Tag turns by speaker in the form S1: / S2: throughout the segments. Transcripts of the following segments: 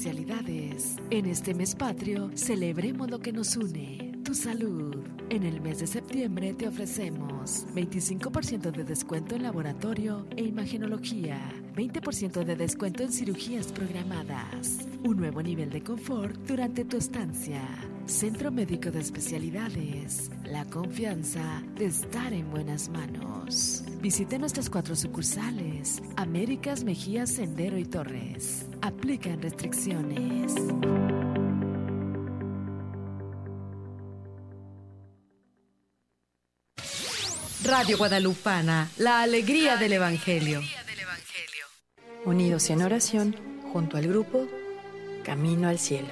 S1: especialidades. En este mes patrio, celebremos lo que nos une, tu salud. En el mes de septiembre te ofrecemos 25% de descuento en laboratorio e imagenología, 20% de descuento en cirugías programadas, un nuevo nivel de confort durante tu estancia. Centro Médico de Especialidades, la confianza de estar en buenas manos. Visite nuestras 4 sucursales, Américas, Mejía, Sendero y Torres. Aplican restricciones.
S2: Radio Guadalupana, la alegría del Evangelio. Unidos en oración, junto al grupo Camino al Cielo.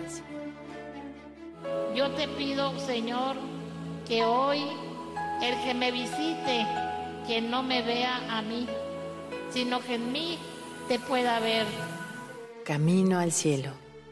S3: Yo te pido, Señor, que hoy el que me visite, que no me vea a mí, sino que en mí te pueda ver.
S2: Camino al Cielo.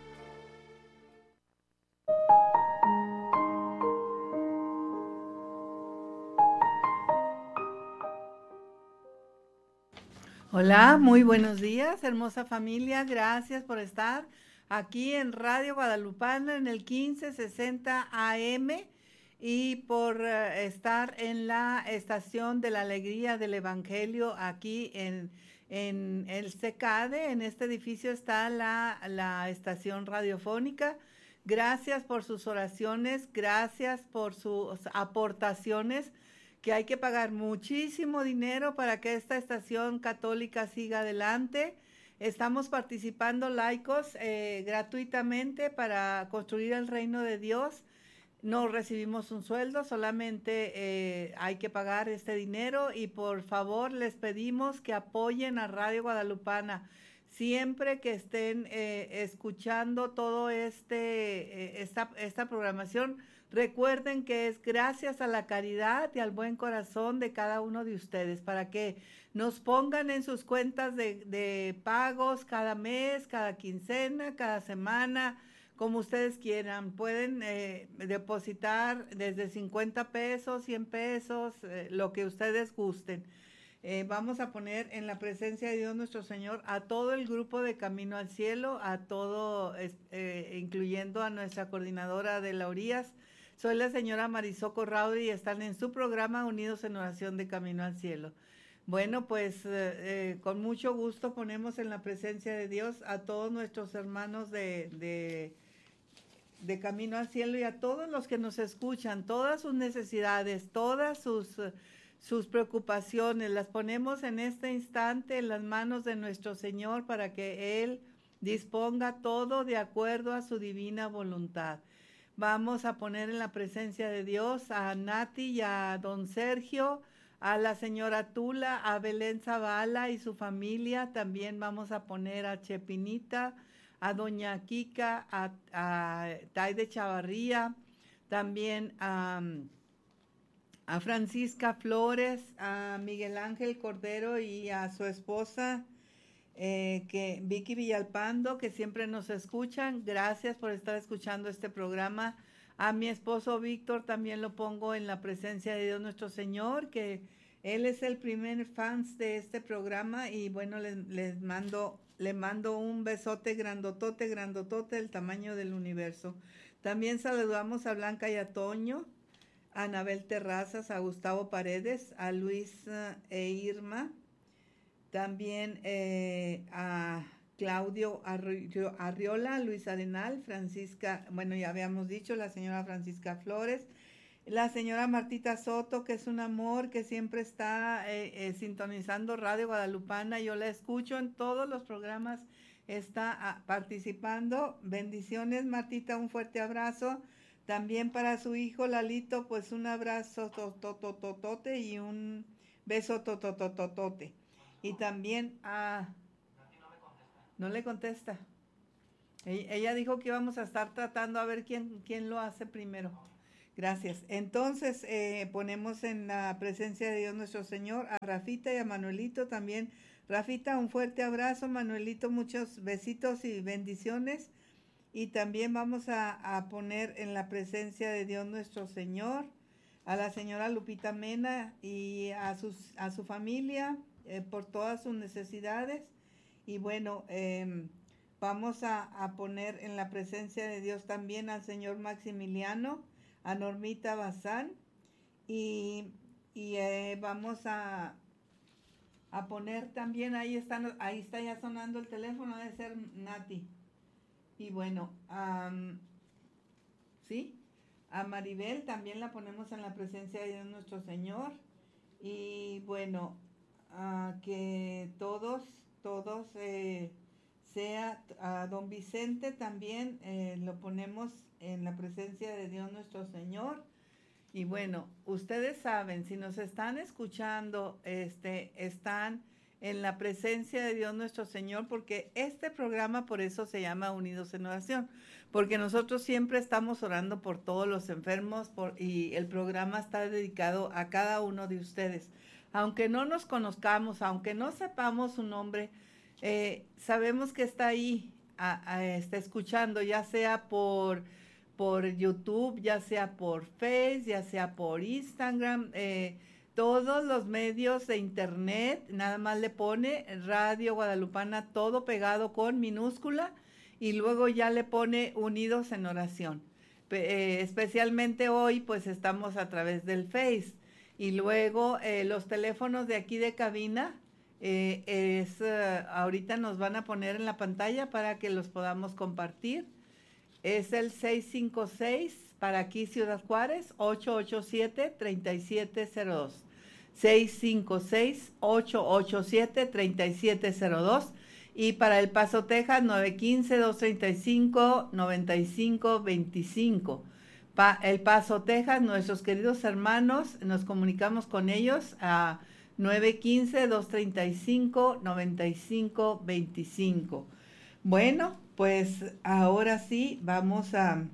S4: Hola, muy buenos días, hermosa familia. Gracias por estar aquí en Radio Guadalupana en el 1560 AM y por estar en la estación de la alegría del Evangelio aquí en el CECADE. En este edificio está la estación radiofónica. Gracias por sus oraciones, gracias por sus aportaciones, que hay que pagar muchísimo dinero para que esta estación católica siga adelante. Estamos participando laicos gratuitamente para construir el reino de Dios. No recibimos un sueldo, solamente hay que pagar este dinero y por favor les pedimos que apoyen a Radio Guadalupana. Siempre que estén escuchando todo esta programación, recuerden que es gracias a la caridad y al buen corazón de cada uno de ustedes, para que nos pongan en sus cuentas de pagos cada mes, cada quincena, cada semana, como ustedes quieran. Pueden depositar desde 50 pesos, 100 pesos, lo que ustedes gusten. Vamos a poner en la presencia de Dios nuestro Señor a todo el grupo de Camino al Cielo, a todo, incluyendo a nuestra coordinadora de la Urías. Soy la señora Marisol Corraudy y están en su programa Unidos en Oración de Camino al Cielo. Bueno, pues con mucho gusto ponemos en la presencia de Dios a todos nuestros hermanos de Camino al Cielo y a todos los que nos escuchan, todas sus necesidades, todas sus preocupaciones, las ponemos en este instante en las manos de nuestro Señor para que Él disponga todo de acuerdo a su divina voluntad. Vamos a poner en la presencia de Dios a Nati y a don Sergio, a la señora Tula, a Belén Zavala y su familia. También vamos a poner a Chepinita, a doña Kika, a Taide Chavarría, también a Francisca Flores, a Miguel Ángel Cordero y a su esposa Vicky Villalpando, que siempre nos escuchan. Gracias por estar escuchando este programa. A mi esposo Víctor también lo pongo en la presencia de Dios nuestro Señor, que él es el primer fans de este programa y bueno, le mando un besote grandotote, el tamaño del universo. También saludamos a Blanca y a Toño, a Anabel Terrazas, a Gustavo Paredes, a Luis e Irma, también a Claudio Arriola, Luis Arenal, Francisca, bueno, ya habíamos dicho, la señora Francisca Flores, la señora Martita Soto, que es un amor, que siempre está sintonizando Radio Guadalupana. Yo la escucho en todos los programas, está participando. Bendiciones, Martita, un fuerte abrazo. También para su hijo Lalito, pues un abrazo totototote y un beso totototote. Y también no le contesta. Ella dijo que íbamos a estar tratando a ver quién lo hace primero. Gracias. Entonces ponemos en la presencia de Dios nuestro Señor a Rafita y a Manuelito también. Rafita, un fuerte abrazo. Manuelito, muchos besitos y bendiciones. Y también vamos a poner en la presencia de Dios nuestro Señor a la señora Lupita Mena y a su familia por todas sus necesidades. Y bueno, vamos a poner en la presencia de Dios también al señor Maximiliano, a Normita Bazán, y vamos a poner también, ahí está ya sonando el teléfono, debe ser Nati. Y bueno, ¿sí? A Maribel también la ponemos en la presencia de Dios nuestro Señor. Y bueno, que todos sea a don Vicente también lo ponemos en la presencia de Dios nuestro Señor. Y bueno, ustedes saben, si nos están escuchando, están en la presencia de Dios nuestro Señor, porque este programa por eso se llama Unidos en Oración, porque nosotros siempre estamos orando por todos los enfermos y el programa está dedicado a cada uno de ustedes. Aunque no nos conozcamos, aunque no sepamos su nombre, sabemos que está ahí, está escuchando, ya sea por YouTube, ya sea por Facebook, ya sea por Instagram, todos los medios de internet, nada más le pone Radio Guadalupana, todo pegado con minúscula, y luego ya le pone Unidos en Oración. Especialmente hoy, pues estamos a través del Face, y luego los teléfonos de aquí de cabina, ahorita nos van a poner en la pantalla para que los podamos compartir. Es el 656 para aquí Ciudad Juárez, 887-3702. 656-887-3702. Y para El Paso, Texas, 915-235-9525. El Paso, Texas, nuestros queridos hermanos, nos comunicamos con ellos a 915-235-9525. Bueno, pues ahora sí vamos a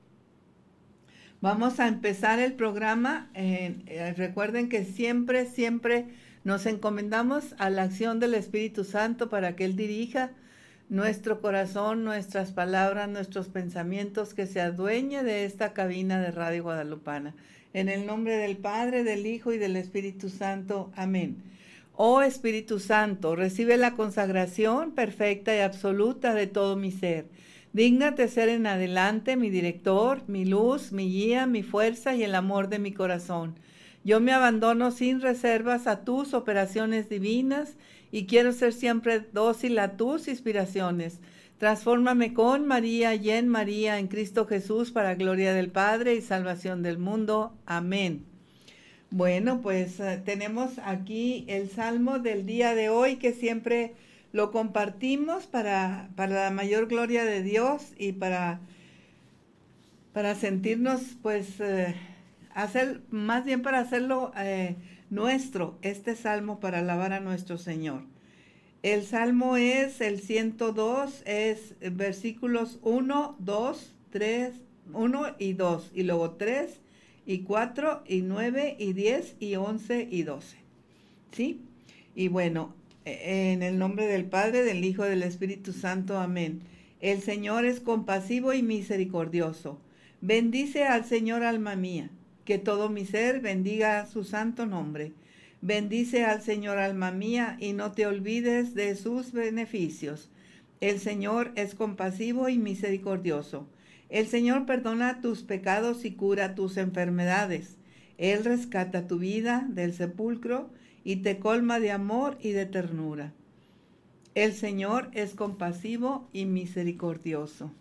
S4: empezar el programa. Recuerden que siempre nos encomendamos a la acción del Espíritu Santo para que Él dirija nuestro corazón, nuestras palabras, nuestros pensamientos, que se adueñe de esta cabina de Radio Guadalupana. En el nombre del Padre, del Hijo y del Espíritu Santo. Amén. Oh Espíritu Santo, recibe la consagración perfecta y absoluta de todo mi ser. Dígnate ser en adelante mi director, mi luz, mi guía, mi fuerza y el amor de mi corazón. Yo me abandono sin reservas a tus operaciones divinas y quiero ser siempre dócil a tus inspiraciones. Transfórmame con María y en María, en Cristo Jesús, para gloria del Padre y salvación del mundo. Amén. Bueno, pues tenemos aquí el salmo del día de hoy, que siempre lo compartimos para la mayor gloria de Dios y para sentirnos, pues, más bien para hacerlo nuestro, este salmo, para alabar a nuestro Señor. El salmo es el 102, es versículos 1, 2, 3, 1 y 2, y luego 3, y 4, y 9, y 10, y 11, y 12. ¿Sí? Y bueno, en el nombre del Padre, del Hijo y del Espíritu Santo. Amén. El Señor es compasivo y misericordioso. Bendice al Señor, alma mía, que todo mi ser bendiga su santo nombre. Bendice al Señor, alma mía, y no te olvides de sus beneficios. El Señor es compasivo y misericordioso. El Señor perdona tus pecados y cura tus enfermedades. Él rescata tu vida del sepulcro y te colma de amor y de ternura. El Señor es compasivo y misericordioso.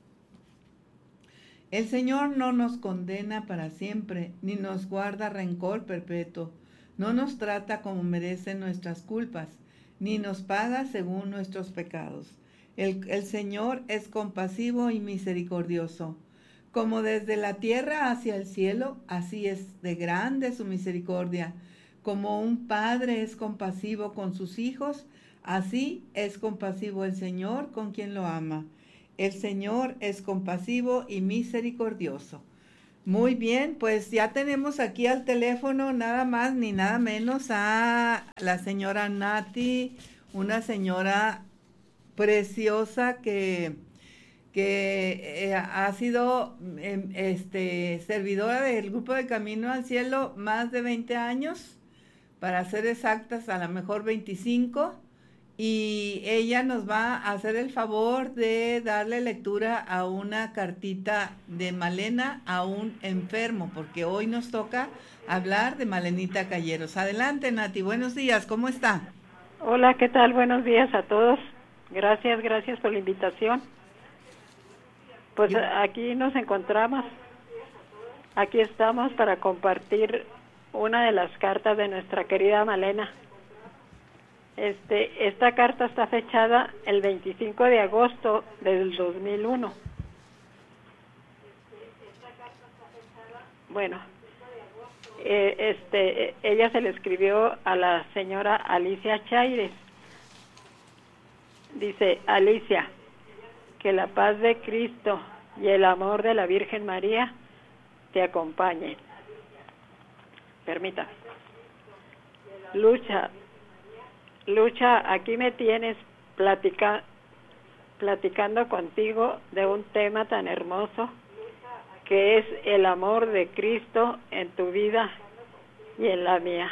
S4: El Señor no nos condena para siempre, ni nos guarda rencor perpetuo. No nos trata como merecen nuestras culpas, ni nos paga según nuestros pecados. El Señor es compasivo y misericordioso. Como desde la tierra hacia el cielo, así es de grande su misericordia. Como un padre es compasivo con sus hijos, así es compasivo el Señor con quien lo ama. El Señor es compasivo y misericordioso. Muy bien, pues ya tenemos aquí al teléfono nada más ni nada menos a la señora Nati, una señora preciosa que ha sido servidora del Grupo de Camino al Cielo más de 20 años, para ser exactas, a lo mejor 25, y ella nos va a hacer el favor de darle lectura a una cartita de Malena a un enfermo, porque hoy nos toca hablar de Malenita Calleros. Adelante, Nati, buenos días, ¿cómo está?
S5: Hola, ¿qué tal? Buenos días a todos. Gracias por la invitación. Pues aquí nos encontramos. Aquí estamos para compartir una de las cartas de nuestra querida Malena. Esta carta está fechada el 25 de agosto del 2001. Bueno, ella se le escribió a la señora Alicia Chaires. Dice: Alicia, que la paz de Cristo y el amor de la Virgen María te acompañen. Permítame. Lucha, aquí me tienes platicando contigo de un tema tan hermoso que es el amor de Cristo en tu vida y en la mía.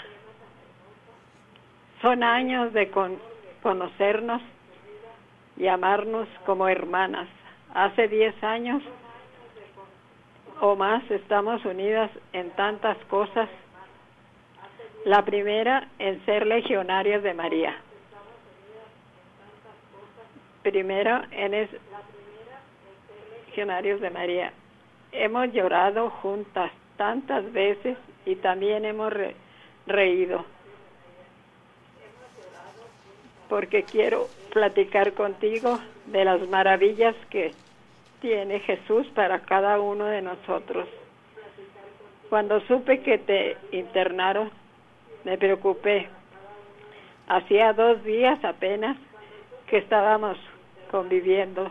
S5: Son años de conocernos y amarnos como hermanas. Hace 10 años o más estamos unidas en tantas cosas. La primera en ser legionarias de María. Legionarios de María. Hemos llorado juntas tantas veces y también hemos reído. Porque quiero platicar contigo de las maravillas que tiene Jesús para cada uno de nosotros. Cuando supe que te internaron, me preocupé. Hacía 2 días apenas que estábamos conviviendo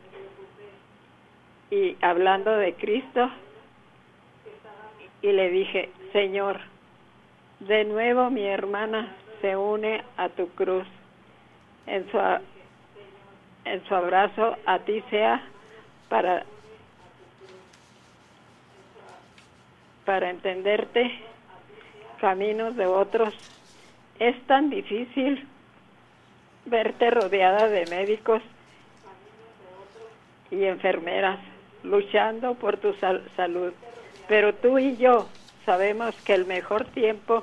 S5: y hablando de Cristo, y le dije: Señor, de nuevo mi hermana se une a tu cruz. En su abrazo a ti sea para entenderte caminos de otros. Es tan difícil verte rodeada de médicos y enfermeras luchando por tu salud, pero tú y yo sabemos que el mejor tiempo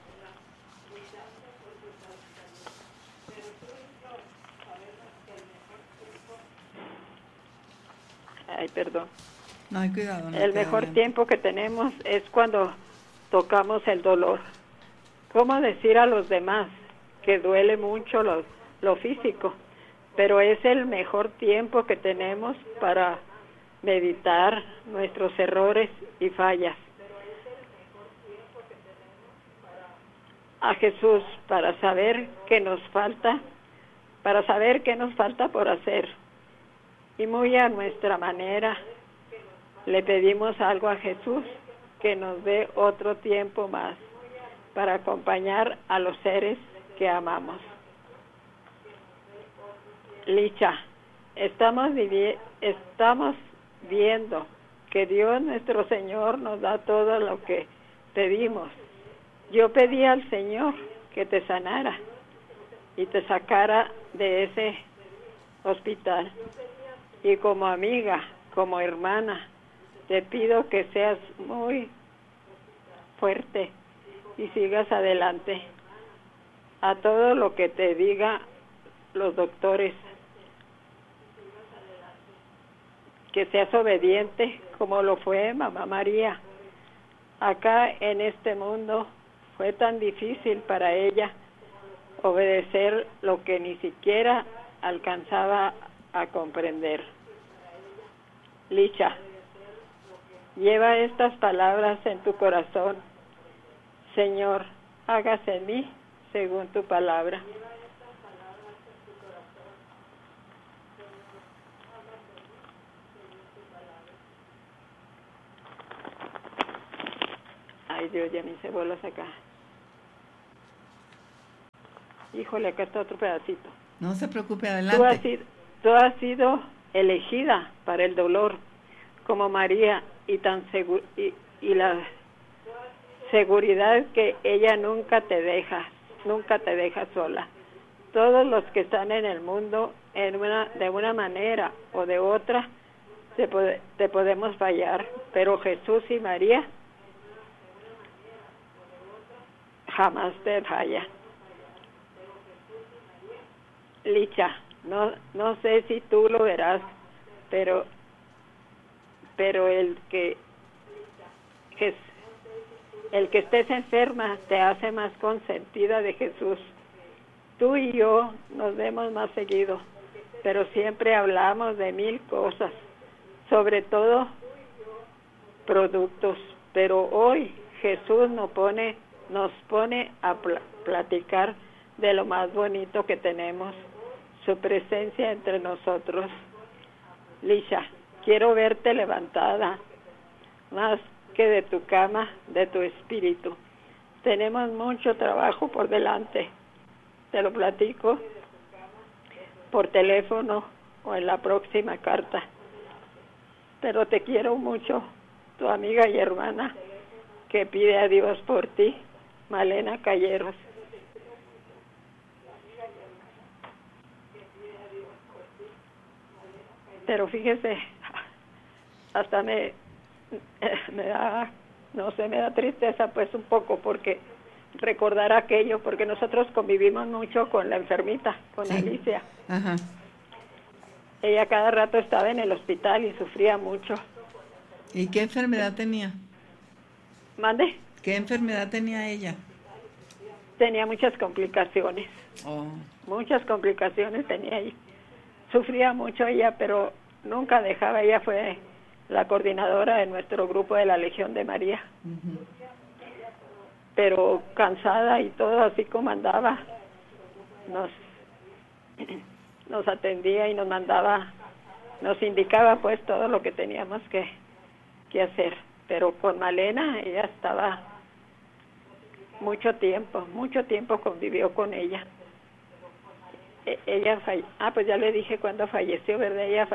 S4: No, hay cuidado.
S5: El mejor tiempo que tenemos es cuando tocamos el dolor. ¿Cómo decir a los demás que duele mucho lo físico? Pero es el mejor tiempo que tenemos para meditar nuestros errores y fallas. A Jesús para saber qué nos falta por hacer. Y muy a nuestra manera le pedimos algo a Jesús, que nos dé otro tiempo más para acompañar a los seres que amamos. Licha, estamos viendo que Dios nuestro Señor nos da todo lo que pedimos. Yo pedí al Señor que te sanara y te sacara de ese hospital. Y como amiga, como hermana, te pido que seas muy fuerte y sigas adelante a todo lo que te diga los doctores. Que seas obediente como lo fue Mamá María. Acá en este mundo fue tan difícil para ella obedecer lo que ni siquiera alcanzaba a comprender. Licha, lleva estas palabras en tu corazón. Señor, hágase en mí según tu palabra. Ay, Dios, ya me hice bolas acá. Híjole, acá está otro pedacito.
S4: No se preocupe, adelante.
S5: Tú has sido elegida para el dolor, como María, y la seguridad que ella nunca te deja sola. todos los que están en el mundo, de una manera o de otra, te podemos fallar, pero Jesús y María jamás te fallan. Licha, no sé si tú lo verás, pero el que estés enferma te hace más consentida de Jesús. Tú y yo nos vemos más seguido, pero siempre hablamos de 1000 cosas, sobre todo productos. Pero hoy Jesús nos pone a platicar de lo más bonito que tenemos, su presencia entre nosotros. Lisha, quiero verte levantada, más que de tu cama, de tu espíritu. Tenemos mucho trabajo por delante. Te lo platico por teléfono o en la próxima carta. Pero te quiero mucho, tu amiga y hermana, que pide a Dios por ti, Malena Calleros. Pero fíjese, hasta me da, no sé, me da tristeza pues un poco, porque recordar aquello, porque nosotros convivimos mucho con la enfermita, con Alicia.
S4: Ajá.
S5: Ella cada rato estaba en el hospital y sufría mucho.
S4: ¿Y qué enfermedad tenía?
S5: ¿Mande?
S4: ¿Qué enfermedad tenía ella?
S5: Tenía muchas complicaciones.
S4: Oh.
S5: Muchas complicaciones tenía ella. Sufría mucho ella, pero nunca dejaba. Ella fue la coordinadora de nuestro grupo de la Legión de María.
S4: Uh-huh.
S5: Pero cansada y todo, así como andaba, nos atendía y nos mandaba, nos indicaba pues todo lo que teníamos que hacer. Pero con Malena ella estaba mucho tiempo convivió con ella. Ella pues ya le dije cuándo falleció, ¿verdad? Ella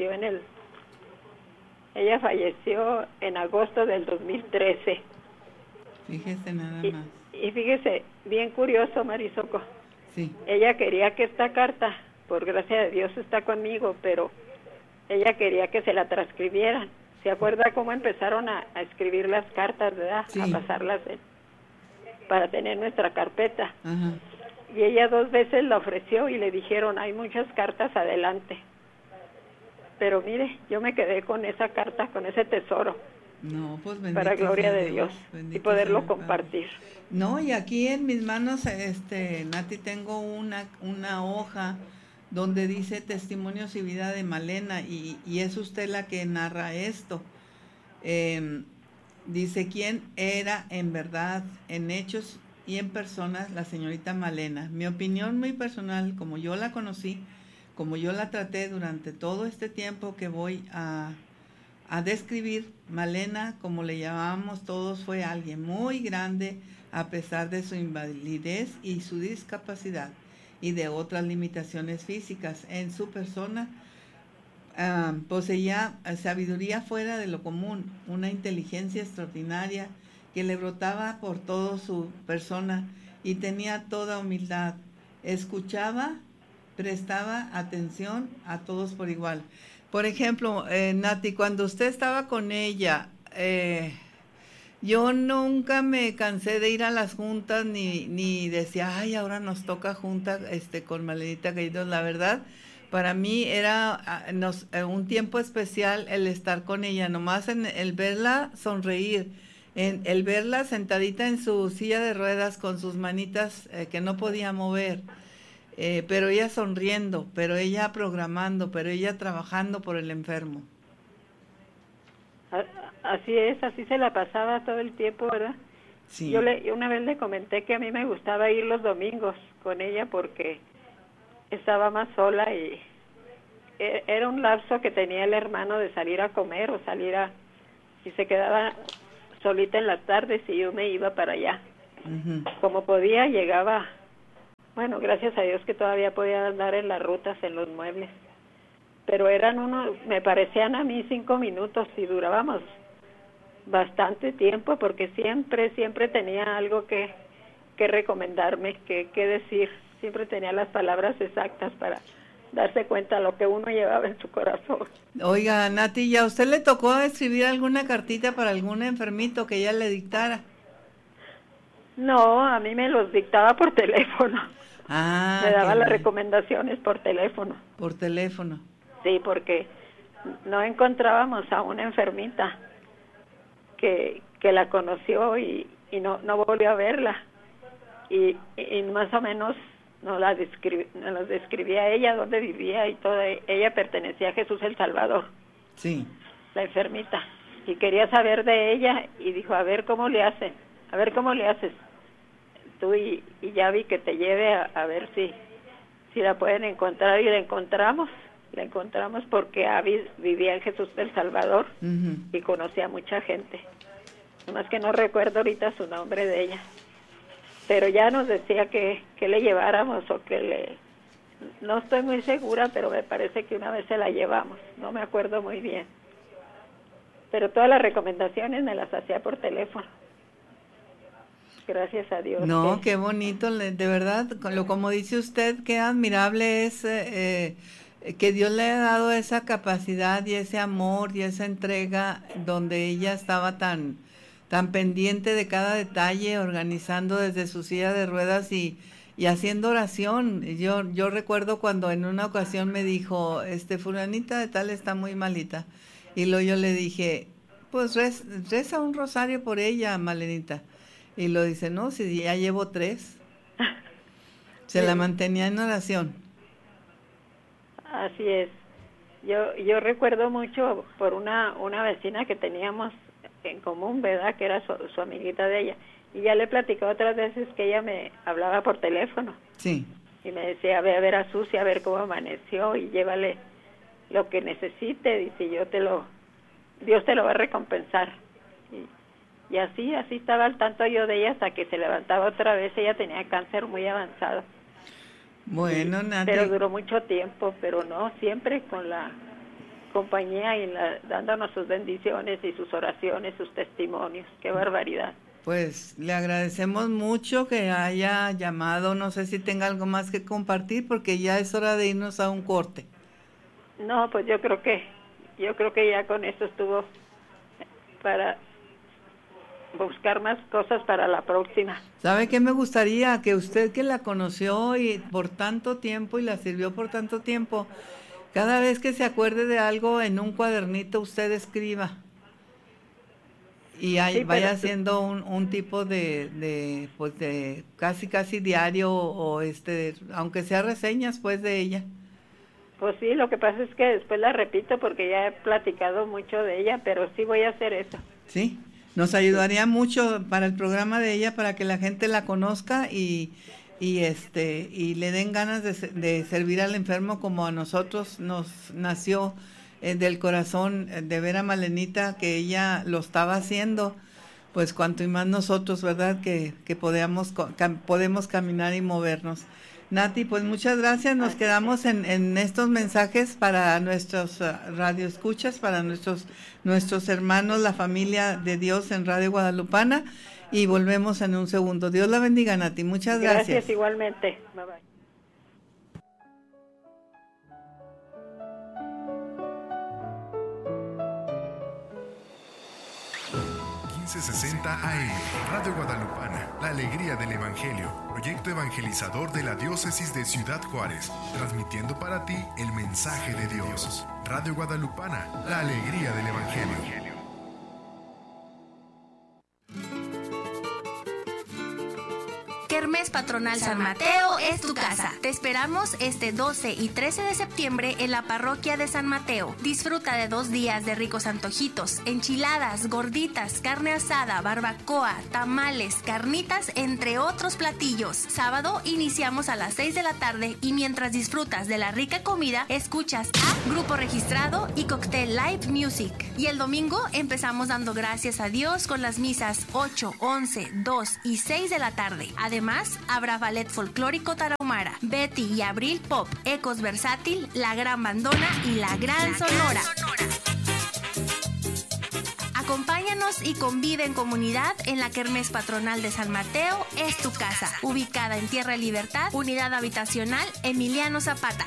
S5: falleció en agosto del 2013.
S4: Fíjese nada más.
S5: Y fíjese, bien curioso, Marisoco.
S4: Sí.
S5: Ella quería que esta carta, por gracia de Dios está conmigo, pero ella quería que se la transcribieran. ¿Se acuerda cómo empezaron a escribir las cartas, verdad?
S4: Sí.
S5: A pasarlas para tener nuestra carpeta.
S4: Ajá.
S5: Y ella 2 veces la ofreció y le dijeron, hay muchas cartas, adelante. Pero mire, yo me quedé con esa carta, con ese tesoro.
S4: No, pues bendito
S5: para gloria de Dios y poderlo compartir.
S4: No, y aquí en mis manos, Nati, tengo una hoja donde dice Testimonios y Vida de Malena, y es usted la que narra esto. Dice, ¿quién era en verdad, en hechos y en personas, la señorita Malena? Mi opinión muy personal, como yo la conocí, como yo la traté durante todo este tiempo que voy a describir, Malena, como le llamábamos todos, fue alguien muy grande a pesar de su invalidez y su discapacidad y de otras limitaciones físicas. En su persona poseía sabiduría fuera de lo común, una inteligencia extraordinaria que le brotaba por toda su persona y tenía toda humildad. Escuchaba, prestaba atención a todos por igual. Por ejemplo, Nati, cuando usted estaba con ella, yo nunca me cansé de ir a las juntas ni decía, ay, ahora nos toca junta con Malenita Calleros. La verdad, para mí era un tiempo especial el estar con ella, nomás en el verla sonreír, en el verla sentadita en su silla de ruedas con sus manitas que no podía mover. Pero ella sonriendo, pero ella programando, pero ella trabajando por el enfermo.
S5: Así es, así se la pasaba todo el tiempo, ¿verdad?
S4: Sí.
S5: Yo una vez le comenté que a mí me gustaba ir los domingos con ella porque estaba más sola y era un lapso que tenía el hermano de salir a comer o y se quedaba solita en las tardes y yo me iba para allá.
S4: Uh-huh.
S5: Como podía, llegaba. Bueno, gracias a Dios que todavía podía andar en las rutas, en los muebles. Pero me parecían a mí 5 minutos y durábamos bastante tiempo porque siempre tenía algo que recomendarme, que decir. siempre tenía las palabras exactas para darse cuenta de lo que uno llevaba en su corazón.
S4: Oiga, Nati, ¿y a usted le tocó escribir alguna cartita para algún enfermito que ella le dictara?
S5: No, a mí me los dictaba por teléfono.
S4: Ah,
S5: me daba las recomendaciones por teléfono.
S4: Por teléfono.
S5: Sí, porque no encontrábamos a una enfermita que la conoció y no volvió a verla. Y más o menos nos describía ella, dónde vivía y todo. Ella pertenecía a Jesús el Salvador.
S4: Sí. La
S5: enfermita. Y quería saber de ella y dijo, a ver cómo le haces tú, y ya vi que te lleve a ver si la pueden encontrar, y la encontramos porque Abby vivía en Jesús del Salvador. Uh-huh. Y conocía a mucha gente, nomás que no recuerdo ahorita su nombre de ella, pero ya nos decía que le lleváramos o no estoy muy segura, pero me parece que una vez se la llevamos, no me acuerdo muy bien, pero todas las recomendaciones me las hacía por teléfono. Gracias a Dios.
S4: No, qué bonito, de verdad, como dice usted, qué admirable es que Dios le ha dado esa capacidad y ese amor y esa entrega, donde ella estaba tan pendiente de cada detalle, organizando desde su silla de ruedas y haciendo oración. Yo recuerdo cuando en una ocasión me dijo, fulanita de tal está muy malita, y luego yo le dije, pues reza un rosario por ella, Malenita. Y lo dice, no, si ya llevo 3. Se la mantenía en oración.
S5: Así es. Yo recuerdo mucho por una vecina que teníamos en común, ¿verdad? Que era su amiguita de ella. Y ya le platicé otras veces que ella me hablaba por teléfono.
S4: Sí.
S5: Y me decía, ve a ver a Susi, a ver cómo amaneció y llévale lo que necesite. Dice, Dios te lo va a recompensar. Y así estaba al tanto yo de ella hasta que se levantaba otra vez. Ella tenía cáncer muy avanzado.
S4: Bueno, Nati.
S5: Pero duró mucho tiempo, pero no, siempre con la compañía y dándonos sus bendiciones y sus oraciones, sus testimonios. ¡Qué barbaridad!
S4: Pues le agradecemos mucho que haya llamado. No sé si tenga algo más que compartir, porque ya es hora de irnos a un corte.
S5: No, pues yo creo que ya con esto estuvo para buscar más cosas para la próxima.
S4: ¿Sabe qué me gustaría? Que usted, que la conoció y por tanto tiempo y la sirvió por tanto tiempo, cada vez que se acuerde de algo en un cuadernito usted escriba y vaya haciendo un tipo de casi diario, o aunque sea reseñas pues de ella.
S5: Pues sí, lo que pasa es que después la repito porque ya he platicado mucho de ella, pero sí voy a hacer eso.
S4: Sí. Nos ayudaría mucho para el programa de ella, para que la gente la conozca y le den ganas de servir al enfermo, como a nosotros nos nació del corazón de ver a Malenita que ella lo estaba haciendo. Pues cuanto y más nosotros, ¿verdad? Que podemos caminar y movernos. Nati, pues muchas gracias. Nos quedamos en estos mensajes para nuestros radioescuchas, para nuestros hermanos, la familia de Dios en Radio Guadalupana, y volvemos en un segundo. Dios la bendiga, Nati. Muchas gracias.
S5: Gracias igualmente. Bye bye.
S6: 1560 AM, Radio Guadalupana, la alegría del Evangelio, proyecto evangelizador de la diócesis de Ciudad Juárez, transmitiendo para ti el mensaje de Dios. Radio Guadalupana, la alegría del Evangelio.
S7: Kermés Patronal San Mateo es tu casa. Te esperamos este 12 y 13 de septiembre en la parroquia de San Mateo. Disfruta de 2 días de ricos antojitos, enchiladas, gorditas, carne asada, barbacoa, tamales, carnitas, entre otros platillos. Sábado iniciamos a las 6 de la tarde y mientras disfrutas de la rica comida, escuchas a Grupo Registrado y Cocktail Live Music. Y el domingo empezamos dando gracias a Dios con las misas 8, 11, 2 y 6 de la tarde. Además, habrá ballet folclórico tarahumara, Betty y Abril Pop, Ecos Versátil, La Gran Bandona y La Gran Sonora. Acompaña Acompáñanos y convive en comunidad en la Kermés Patronal de San Mateo, Es Tu Casa, ubicada en Tierra Libertad, Unidad Habitacional Emiliano Zapata.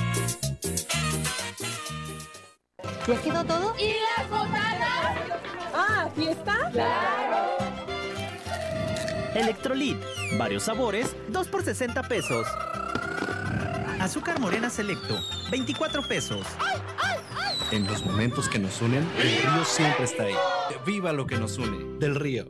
S2: ¿Ya quedó todo?
S8: ¿Y las botanas?
S2: Ah, ¿fiesta? ¡Claro!
S9: Electrolit, varios sabores, 2 por 60 pesos. Azúcar morena selecto, 24 pesos.
S10: En los momentos que nos unen, el río siempre está ahí. ¡Viva lo que nos une! Del Río.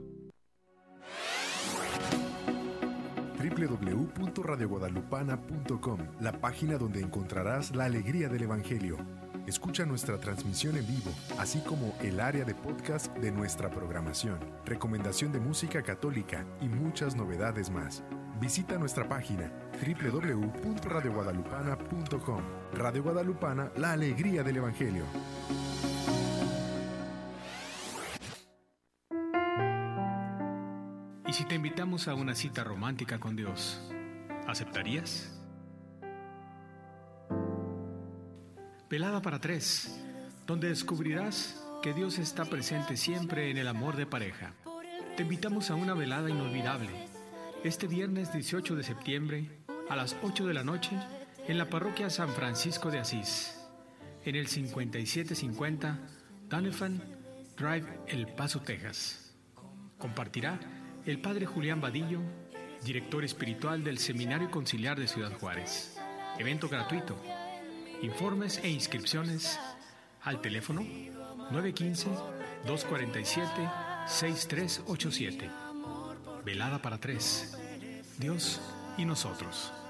S6: www.radioguadalupana.com, la página donde encontrarás la alegría del Evangelio. Escucha nuestra transmisión en vivo, así como el área de podcast de nuestra programación, recomendación de música católica y muchas novedades más. Visita nuestra página www.radioguadalupana.com. Radio Guadalupana, la alegría del Evangelio.
S11: ¿Y si te invitamos a una cita romántica con Dios, aceptarías? Velada para 3, donde descubrirás que Dios está presente siempre en el amor de pareja. Te invitamos a una velada inolvidable, este viernes 18 de septiembre a las 8 de la noche en la parroquia San Francisco de Asís, en el 5750 Donovan Drive, El Paso, Texas. Compartirá el Padre Julián Vadillo, director espiritual del Seminario Conciliar de Ciudad Juárez. Evento gratuito. Informes e inscripciones al teléfono 915-247-6387. Velada para 3. Dios y nosotros.